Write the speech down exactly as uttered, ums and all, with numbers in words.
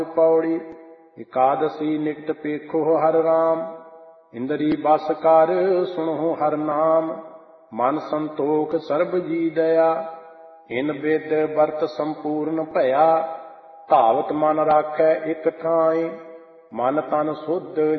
पौड़ी एकादशी निकट पेखो हर राम। इंद्री बस कर सुनो हर नाम। मन Santokh SERB ji Daya. In with वर्त संपूर्ण भया। धावत मन राखै एक ठाई। मन तन शुद्ध